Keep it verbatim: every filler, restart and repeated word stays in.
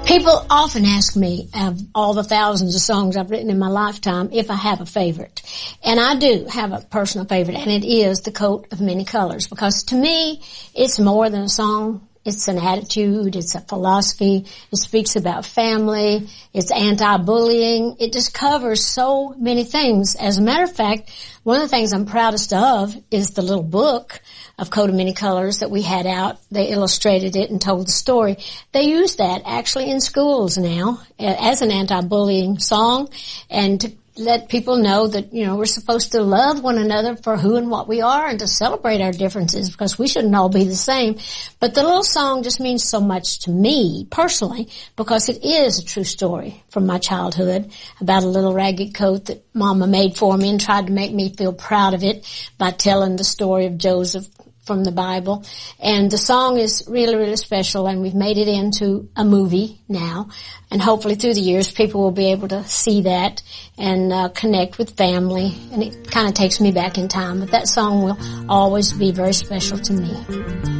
People often ask me, of all the thousands of songs I've written in my lifetime, if I have a favorite. And I do have a personal favorite, and it is The Coat of Many Colors, because to me, it's more than a song. It's an attitude, it's a philosophy, it speaks about family, it's anti-bullying, it just covers so many things. As a matter of fact, one of the things I'm proudest of is the little book of Coat of Many Colors that we had out. They illustrated it and told the story. They use that actually in schools now as an anti-bullying song, and to let people know that, you know, we're supposed to love one another for who and what we are and to celebrate our differences, because we shouldn't all be the same. But the little song just means so much to me personally, because it is a true story from my childhood about a little ragged coat that Mama made for me and tried to make me feel proud of it by telling the story of Joseph from the Bible. And the song is really, really special, and we've made it into a movie now. And hopefully through the years people will be able to see that and uh, connect with family. And it kind of takes me back in time. But that song will always be very special to me.